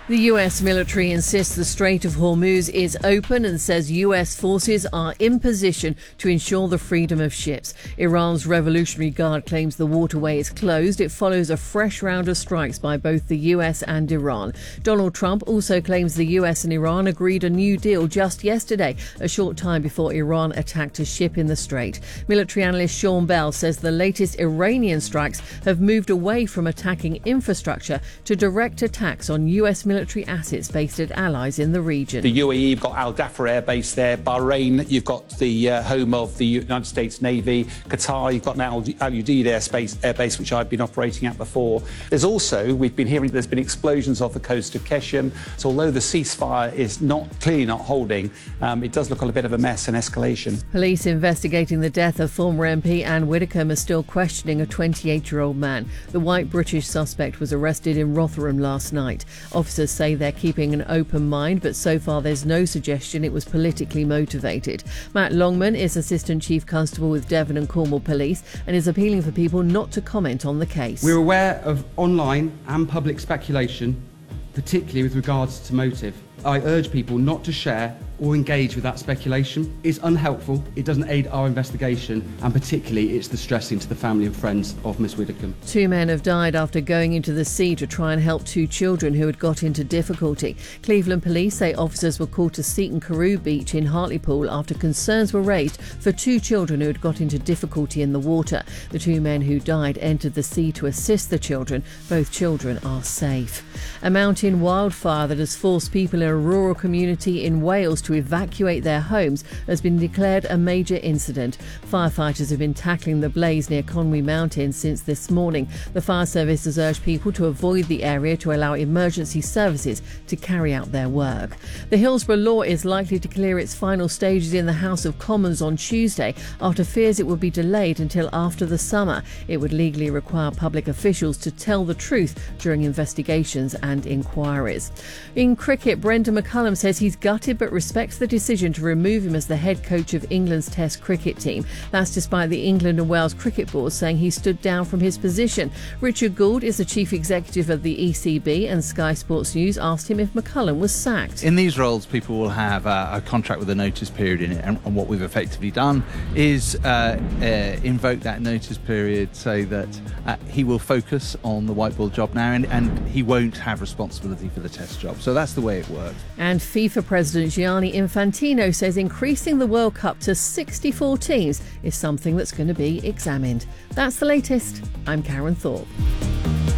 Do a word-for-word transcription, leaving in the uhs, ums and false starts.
The U S military insists the Strait of Hormuz is open and says U S forces are in position to ensure the freedom of ships. Iran's Revolutionary Guard claims the waterway is closed. It follows a fresh round of strikes by both the U S and Iran. Donald Trump also claims the U S and Iran agreed a new deal just yesterday, a short time before Iran attacked a ship in the strait. Military analyst Sean Bell says the latest Iranian strikes have moved away from attacking infrastructure to direct attacks on U S military military assets based at allies in the region. The U A E, you've got Al Dhafar Air Base there. Bahrain, you've got the uh, home of the United States Navy. Qatar, you've got an Al Udeid Air, Space, Air Base, which I've been operating at before. There's also, we've been hearing there's been explosions off the coast of Keshem. So although the ceasefire is not clearly not holding, um, it does look like a bit of a mess and escalation. Police investigating the death of former M P Anne Widdecombe are still questioning a twenty-eight-year-old man. The white British suspect was arrested in Rotherham last night. Officers say they're keeping an open mind, but so far there's no suggestion it was politically motivated. Matt Longman is Assistant Chief Constable with Devon and Cornwall Police and is appealing for people not to comment on the case. We're aware of online and public speculation, particularly with regards to motive. I urge people not to share or engage with that speculation. It's unhelpful, it doesn't aid our investigation, and particularly it's distressing to the family and friends of Miss Widdecombe. Two men have died after going into the sea to try and help two children who had got into difficulty. Cleveland police say officers were called to Seaton Carew Beach in Hartlepool after concerns were raised for two children who had got into difficulty in the water. The two men who died entered the sea to assist the children. Both children are safe. A mountain wildfire that has forced people in a rural community in Wales to evacuate their homes has been declared a major incident. Firefighters have been tackling the blaze near Conwy Mountain since this morning. The fire service has urged people to avoid the area to allow emergency services to carry out their work. The Hillsborough law is likely to clear its final stages in the House of Commons on Tuesday after fears it would be delayed until after the summer. It would legally require public officials to tell the truth during investigations and inquiries. In cricket, Brendan McCullum says he's gutted but respects the decision to remove him as the head coach of England's Test cricket team. That's despite the England and Wales Cricket Board saying he stood down from his position. Richard Gould is the chief executive of the E C B, and Sky Sports News asked him if McCullum was sacked. In these roles, people will have a, a contract with a notice period in it, and, and what we've effectively done is uh, uh, invoke that notice period so that uh, he will focus on the white ball job now, and, and he won't have responsibility for the Test job. So that's the way it works. And FIFA President Gianni Infantino says increasing the World Cup to sixty-four teams is something that's going to be examined. That's the latest. I'm Karen Thorpe.